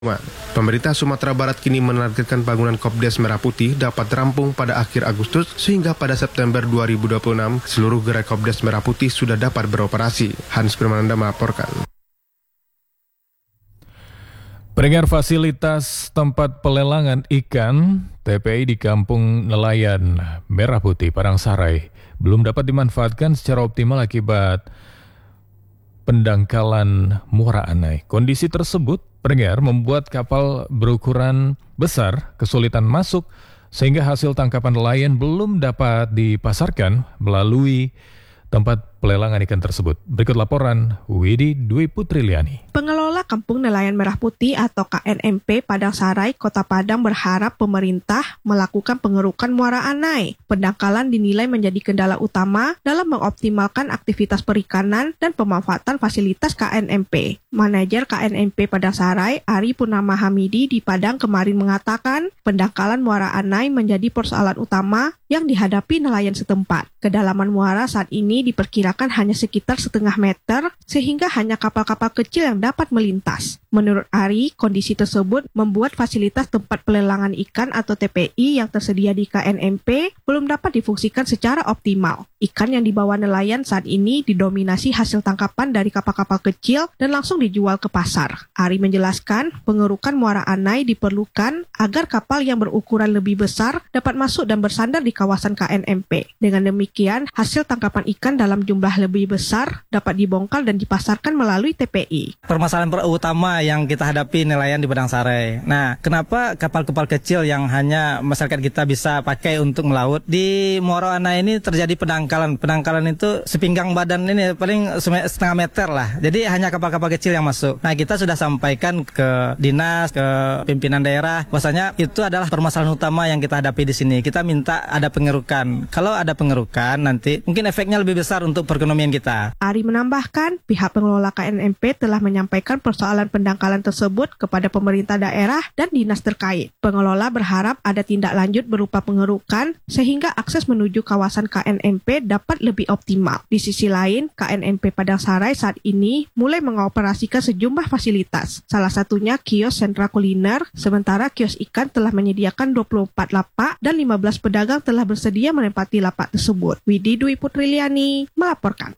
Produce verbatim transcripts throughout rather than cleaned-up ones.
Pemerintah Sumatera Barat kini menargetkan bangunan Kopdes Merah Putih dapat rampung pada akhir Agustus sehingga pada September dua ribu dua puluh enam seluruh gerai Kopdes Merah Putih sudah dapat beroperasi. Hans Firmananda melaporkan. Pendengar, fasilitas tempat pelelangan ikan T P I di Kampung Nelayan Merah Putih Padangsarai belum dapat dimanfaatkan secara optimal akibat pendangkalan muara anai. Kondisi tersebut, pendengar, membuat kapal berukuran besar kesulitan masuk sehingga hasil tangkapan nelayan belum dapat dipasarkan melalui tempat pelelangan ikan tersebut. Berikut laporan Widi Dwi Putriliani. Pengelola Kampung Nelayan Merah Putih atau K N M P Padangsarai, Kota Padang berharap pemerintah melakukan pengerukan muara anai. Pendangkalan dinilai menjadi kendala utama dalam mengoptimalkan aktivitas perikanan dan pemanfaatan fasilitas K N M P. Manajer K N M P Padangsarai, Ari Purnama Hamidi di Padang kemarin mengatakan pendangkalan muara anai menjadi persoalan utama yang dihadapi nelayan setempat. Kedalaman muara saat ini diperkirakan hanya sekitar setengah meter, sehingga hanya kapal-kapal kecil yang dapat melintas. Menurut Ari, kondisi tersebut membuat fasilitas tempat pelelangan ikan atau T P I yang tersedia di K N M P belum dapat difungsikan secara optimal. Ikan yang dibawa nelayan saat ini didominasi hasil tangkapan dari kapal-kapal kecil dan langsung dijual ke pasar. Ari menjelaskan, pengerukan muara anai diperlukan agar kapal yang berukuran lebih besar dapat masuk dan bersandar di kawasan K N M P. Dengan demikian, hasil tangkapan ikan dalam jumlah lebih besar dapat dibongkar dan dipasarkan melalui T P I. Permasalahan utama yang kita hadapi nelayan di Padangsarai. Nah, kenapa kapal-kapal kecil yang hanya masyarakat kita bisa pakai untuk melaut di muara anai ini terjadi pendangkalan. Pendangkalan itu sepinggang badan ini paling setengah meter lah. Jadi hanya kapal-kapal kecil yang masuk. Nah, kita sudah sampaikan ke dinas, ke pimpinan daerah, bahwasanya itu adalah permasalahan utama yang kita hadapi di sini. Kita minta ada pengerukan. Kalau ada pengerukan, nanti mungkin efeknya lebih besar untuk perekonomian kita. Ari menambahkan, pihak pengelola K N M P telah menyampaikan persoalan pendangkalan tersebut kepada pemerintah daerah dan dinas terkait. Pengelola berharap ada tindak lanjut berupa pengerukan sehingga akses menuju kawasan K N M P dapat lebih optimal. Di sisi lain, K N M P Padangsarai saat ini mulai mengoperasikan sejumlah fasilitas. Salah satunya kios sentra kuliner, sementara kios ikan telah menyediakan dua puluh empat lapak dan lima belas pedagang telah bersedia menempati lapak tersebut. Widi Dwi Putriliani melaporkan.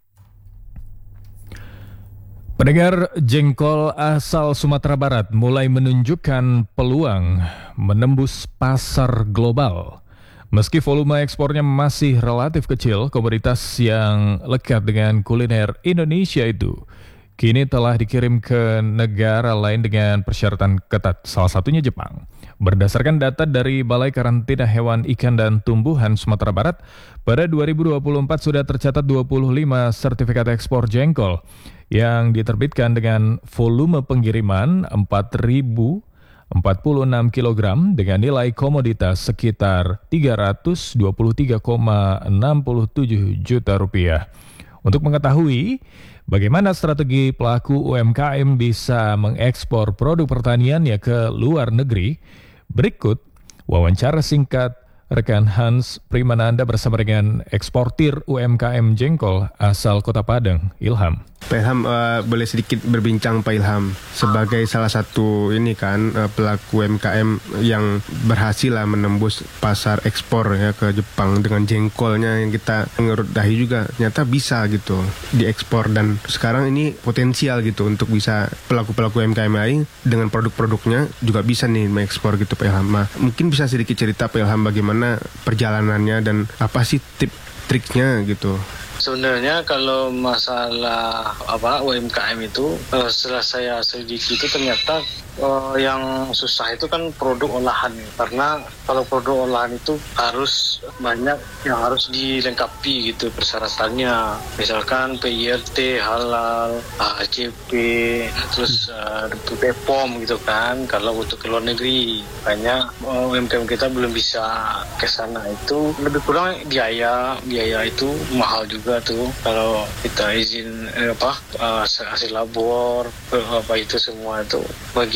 Pendengar, jengkol asal Sumatera Barat mulai menunjukkan peluang menembus pasar global. Meski volume ekspornya masih relatif kecil, komoditas yang lekat dengan kuliner Indonesia itu kini telah dikirim ke negara lain dengan persyaratan ketat, salah satunya Jepang. Berdasarkan data dari Balai Karantina Hewan, Ikan, dan Tumbuhan Sumatera Barat, pada dua ribu dua puluh empat sudah tercatat dua puluh lima sertifikat ekspor jengkol yang diterbitkan dengan volume pengiriman empat ribu empat puluh enam kilogram dengan nilai komoditas sekitar tiga ratus dua puluh tiga koma enam tujuh juta rupiah. Untuk mengetahui bagaimana strategi pelaku U M K M bisa mengekspor produk pertaniannya ke luar negeri, berikut wawancara singkat rekan Hans Primananda bersama dengan eksportir U M K M jengkol asal Kota Padang, Ilham. Pak Ilham, uh, boleh sedikit berbincang Pak Ilham sebagai salah satu ini kan uh, pelaku U M K M yang berhasil lah menembus pasar ekspor ya ke Jepang dengan jengkolnya yang kita menurut dahi juga ternyata bisa gitu diekspor, dan sekarang ini potensial gitu untuk bisa pelaku-pelaku U M K M lain dengan produk-produknya juga bisa nih mengekspor gitu Pak Ilham. Nah, mungkin bisa sedikit cerita Pak Ilham bagaimana perjalanannya dan apa sih tip triknya gitu. Sebenarnya kalau masalah apa U M K M itu uh, setelah saya selidiki itu ternyata uh, yang susah itu kan produk olahan, karena kalau produk olahan itu harus banyak yang harus dilengkapi gitu persyaratannya, misalkan P I R T halal, A C P, terus uh, B P O M gitu kan. Kalau untuk ke luar negeri banyak uh, U M K M kita belum bisa ke sana, itu lebih kurang biaya biaya itu mahal juga tuh kalau kita izin eh, apa uh, hasil labor apa itu semua itu bagi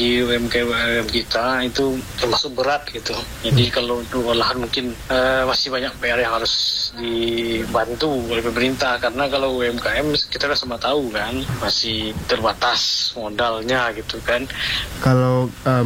bagi U M K U M K kita itu termasuk berat gitu. Jadi kalau untuk olahan mungkin uh, masih banyak P R yang harus dibantu oleh pemerintah, karena kalau U M K M kita kan sama tahu kan masih terbatas modalnya gitu kan. Kalau uh,